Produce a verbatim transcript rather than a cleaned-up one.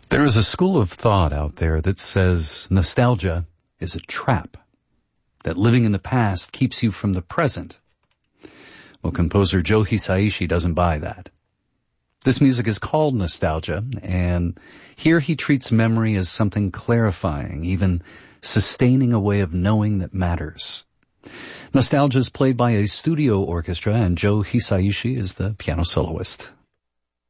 There is a school of thought out there that says nostalgia is a trap, that living in the past keeps you from the present. Well, composer Joe Hisaishi doesn't buy that. This music is called nostalgia, and here he treats memory as something clarifying, even sustaining a way of knowing that matters. Nostalgia is played by a studio orchestra, and Joe Hisaishi is the piano soloist.